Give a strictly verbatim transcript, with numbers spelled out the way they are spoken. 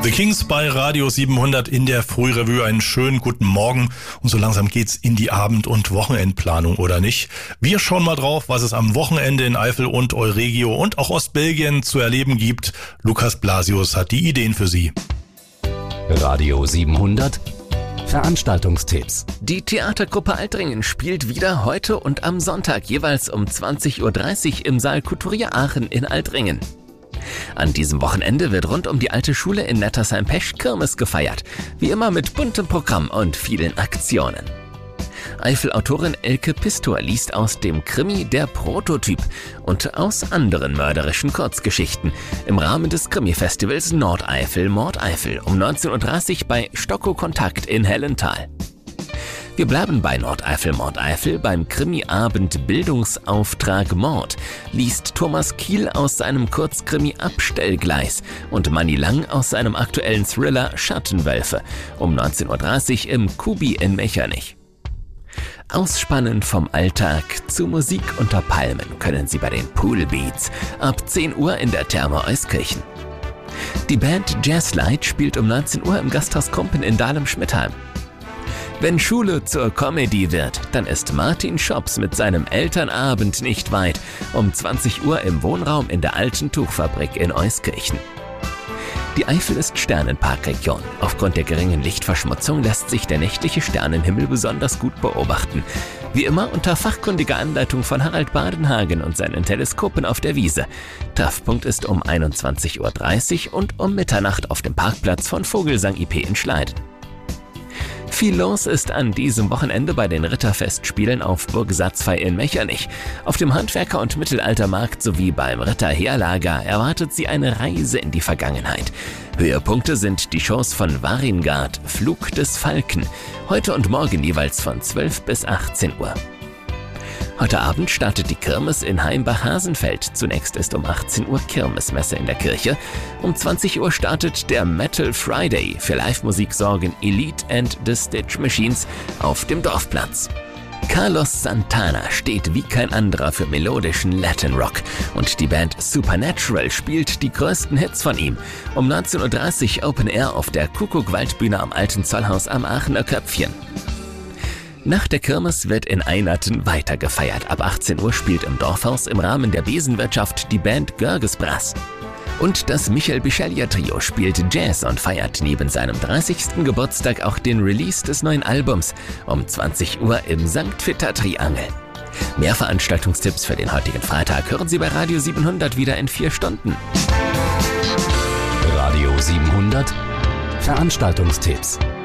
The Kings bei Radio siebenhundert in der Frührevue. Einen schönen guten Morgen. Und so langsam geht's in die Abend- und Wochenendplanung, oder nicht? Wir schauen mal drauf, was es am Wochenende in Eifel und Euregio und auch Ostbelgien zu erleben gibt. Lukas Blasius hat die Ideen für Sie. Radio siebenhundert Veranstaltungstipps. Die Theatergruppe Altringen spielt wieder heute und am Sonntag jeweils um zwanzig Uhr dreißig im Saal Couturier Aachen in Altringen. An diesem Wochenende wird rund um die alte Schule in Nettersheim-Pesch Kirmes gefeiert. Wie immer mit buntem Programm und vielen Aktionen. Eifel-Autorin Elke Pistor liest aus dem Krimi Der Prototyp und aus anderen mörderischen Kurzgeschichten im Rahmen des Krimi-Festivals Nordeifel Mordeifel um neunzehn Uhr dreißig bei Stocko Kontakt in Hellenthal. Wir bleiben bei Nordeifel Mordeifel. Beim Krimi-Abend Bildungsauftrag Mord liest Thomas Kiel aus seinem Kurzkrimi Abstellgleis und Manni Lang aus seinem aktuellen Thriller Schattenwölfe um neunzehn Uhr dreißig im Kubi in Mechernich. Ausspannen vom Alltag zu Musik unter Palmen können Sie bei den Poolbeats ab zehn Uhr in der Therme Euskirchen. Die Band Jazzlight spielt um neunzehn Uhr im Gasthaus Kumpen in Dahlem-Schmidtheim. Wenn Schule zur Comedy wird, dann ist Martin Schops mit seinem Elternabend nicht weit, um zwanzig Uhr im Wohnraum in der alten Tuchfabrik in Euskirchen. Die Eifel ist Sternenparkregion. Aufgrund der geringen Lichtverschmutzung lässt sich der nächtliche Sternenhimmel besonders gut beobachten. Wie immer unter fachkundiger Anleitung von Harald Badenhagen und seinen Teleskopen auf der Wiese. Treffpunkt ist um einundzwanzig Uhr dreißig und um Mitternacht auf dem Parkplatz von Vogelsang I P in Schleiden. Viel los ist an diesem Wochenende bei den Ritterfestspielen auf Burg Satzfey in Mechernich. Auf dem Handwerker- und Mittelaltermarkt sowie beim Ritterheerlager erwartet Sie eine Reise in die Vergangenheit. Höhepunkte sind die Shows von Varingard, Flug des Falken, heute und morgen jeweils von zwölf bis achtzehn Uhr. Heute Abend startet die Kirmes in Heimbach-Hasenfeld. Zunächst ist um achtzehn Uhr Kirmesmesse in der Kirche. Um zwanzig Uhr startet der Metal Friday. Für Live-Musik sorgen Elite and the Stitch Machines auf dem Dorfplatz. Carlos Santana steht wie kein anderer für melodischen Latin Rock und die Band Supernatural spielt die größten Hits von ihm. Um neunzehn Uhr dreißig Open Air auf der Kuckuck-Waldbühne am Alten Zollhaus am Aachener Köpfchen. Nach der Kirmes wird in Einerten weiter gefeiert. Ab achtzehn Uhr spielt im Dorfhaus im Rahmen der Besenwirtschaft die Band Görgesbrass. Und das Michael Bichelia Trio spielt Jazz und feiert neben seinem dreißigsten Geburtstag auch den Release des neuen Albums um zwanzig Uhr im Sankt Vita Triangel. Mehr Veranstaltungstipps für den heutigen Freitag hören Sie bei Radio siebenhundert wieder in vier Stunden. Radio siebenhundert Veranstaltungstipps.